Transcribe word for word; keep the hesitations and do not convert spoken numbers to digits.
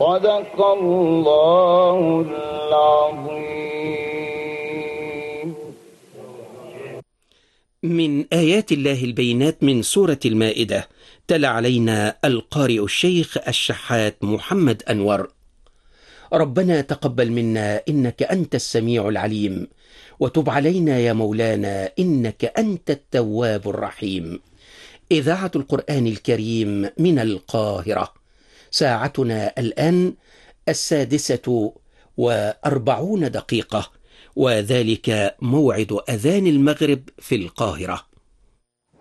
صدق الله العظيم. من آيات الله البينات من سورة المائدة. تلا علينا القارئ الشيخ الشحات محمد أنور. ربنا تقبل منا إنك أنت السميع العليم، وتب علينا يا مولانا إنك أنت التواب الرحيم. إذاعة القرآن الكريم من القاهرة. ساعتنا الآن السادسة وأربعون دقيقة، وذلك موعد أذان المغرب في القاهرة.